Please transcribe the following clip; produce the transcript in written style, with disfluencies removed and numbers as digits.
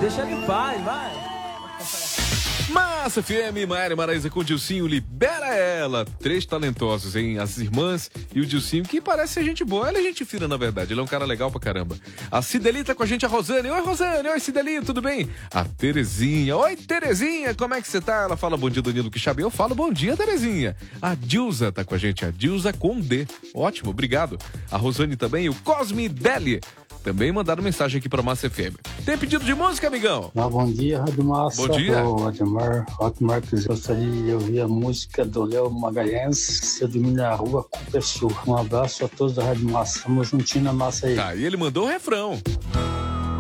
Deixa ele em paz, vai. Massa FM, Maiara e Maraísa com o Dilcinho, libera ela. 3 talentosos, hein? As irmãs e o Dilcinho, que parece ser gente boa. Ela é gente fina, na verdade. Ele é um cara legal pra caramba. A Cideli tá com a gente, a Rosane. Oi, Rosane. Oi, Cideli, tudo bem? A Terezinha. Oi, Terezinha, como é que você tá? Ela fala bom dia, Danilo Quixabe. Eu falo bom dia, Terezinha. A Dilza tá com a gente, a Dilza com D. Ótimo, obrigado. A Rosane também, o Cosme Deli. Também mandaram mensagem aqui pra Massa FM. Tem pedido de música, amigão? Bom dia, Rádio Massa. Bom dia. Ademar, que gostaria de ouvir a música do Léo Magalhães, Se Eu Dormir na Rua, a Culpa é Sua. Um abraço a todos da Rádio Massa. Tamo juntinho na massa aí. Tá, e ele mandou o refrão.